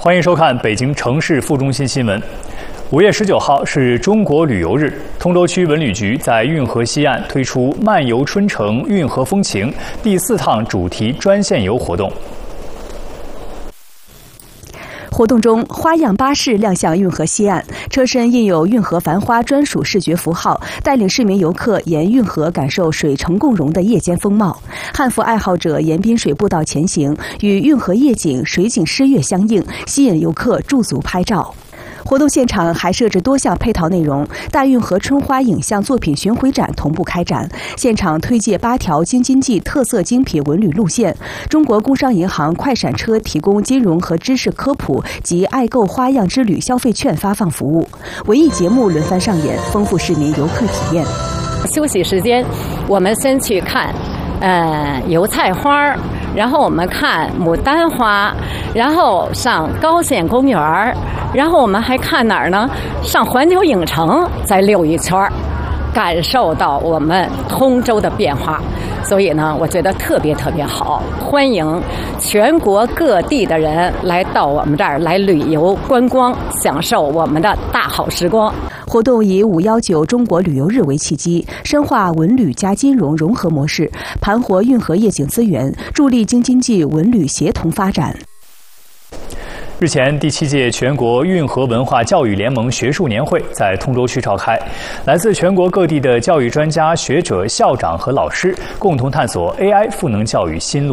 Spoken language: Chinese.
欢迎收看北京城市副中心新闻。5月19号是中国旅游日，通州区文旅局在运河西岸推出“漫游春城，运河风情”第4趟主题专线游活动。 活动中，花样巴士亮相运河西岸，车身印有运河繁花专属视觉符号，带领市民游客沿运河感受水城共融的夜间风貌。汉服爱好者沿滨水步道前行，与运河夜景、水景诗乐相映，吸引游客驻足拍照。活动现场还设置多项配套内容，大运河春花影像作品巡回展同步开展，现场推介8条京津冀特色精品文旅路线。中国工商银行快闪车提供金融和知识科普及爱购花样之旅消费券发放服务。文艺节目轮番上演，丰富市民游客体验。 休息时间，我们先去看油菜花，然后我们看牡丹花，然后上高县公园，然后我们还看哪儿呢？上环球影城再溜一圈，感受到我们通州的变化。所以呢，我觉得特别好，欢迎全国各地的人来到我们这儿来旅游观光，享受我们的大好时光。 活动以519中国旅游日为契机，深化文旅加金融融合模式，盘活运河夜景资源，助力京津冀文旅协同发展。 日前，第7届全国运河文化教育联盟学术年会在通州区召开，来自全国各地的教育专家、学者、校长和老师共同探索 AI 赋能教育新路。